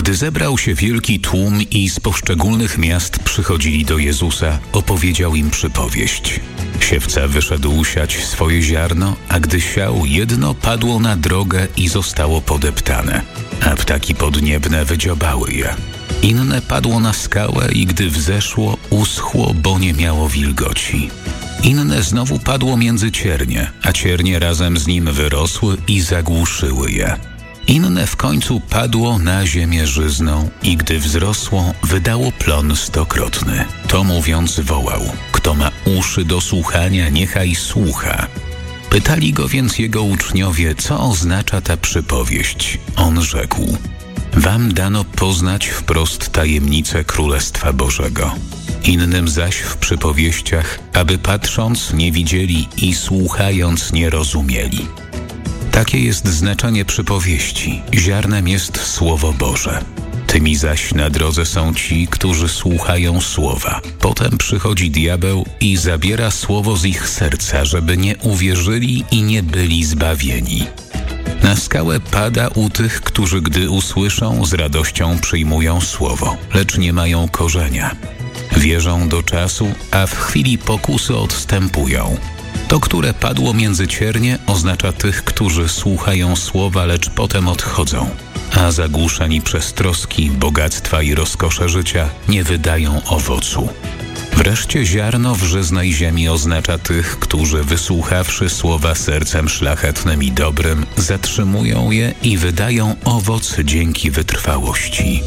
Gdy zebrał się wielki tłum i z poszczególnych miast przychodzili do Jezusa, opowiedział im przypowieść. Siewca wyszedł siać swoje ziarno, a gdy siał, jedno padło na drogę i zostało podeptane, a ptaki podniebne wydziobały je. Inne padło na skałę i gdy wzeszło, uschło, bo nie miało wilgoci. Inne znowu padło między ciernie, a ciernie razem z nim wyrosły i zagłuszyły je. Inne w końcu padło na ziemię żyzną i gdy wzrosło, wydało plon 100-krotny. To mówiąc wołał: kto ma uszy do słuchania, niechaj słucha. Pytali go więc jego uczniowie, co oznacza ta przypowieść. On rzekł: wam dano poznać wprost tajemnicę Królestwa Bożego. Innym zaś w przypowieściach, aby patrząc nie widzieli i słuchając nie rozumieli. Takie jest znaczenie przypowieści. Ziarnem jest Słowo Boże. Tymi zaś na drodze są ci, którzy słuchają słowa. Potem przychodzi diabeł i zabiera słowo z ich serca, żeby nie uwierzyli i nie byli zbawieni. Na skałę pada u tych, którzy gdy usłyszą, z radością przyjmują słowo, lecz nie mają korzenia. Wierzą do czasu, a w chwili pokusy odstępują. To, które padło między ciernie, oznacza tych, którzy słuchają słowa, lecz potem odchodzą, a zagłuszeni przez troski, bogactwa i rozkosze życia nie wydają owocu. Wreszcie ziarno w żyznej ziemi oznacza tych, którzy wysłuchawszy słowa sercem szlachetnym i dobrym, zatrzymują je i wydają owoc dzięki wytrwałości.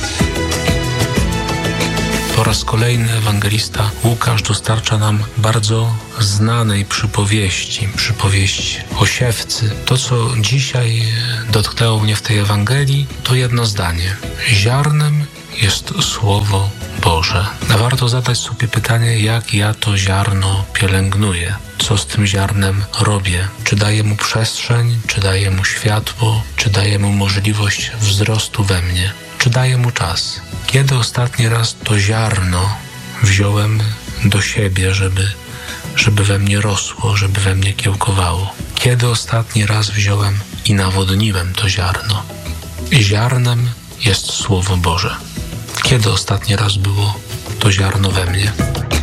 Po raz kolejny ewangelista Łukasz dostarcza nam bardzo znanej przypowieść o siewcy. To, co dzisiaj dotknęło mnie w tej Ewangelii, to jedno zdanie. Ziarnem jest Słowo Boże. Warto zadać sobie pytanie, jak ja to ziarno pielęgnuję. Co z tym ziarnem robię? Czy daję mu przestrzeń? Czy daję mu światło? Czy daję mu możliwość wzrostu we mnie? Czy daję mu czas? Kiedy ostatni raz to ziarno wziąłem do siebie, żeby we mnie rosło, żeby we mnie kiełkowało? Kiedy ostatni raz wziąłem i nawodniłem to ziarno? Ziarnem jest Słowo Boże. Kiedy ostatni raz było to ziarno we mnie?